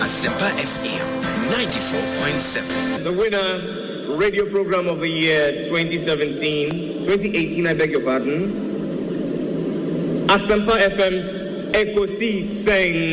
Asempa FM 94.7. The winner, radio program of the year 2018, I beg your pardon. Asempa FM's Echo C Sing.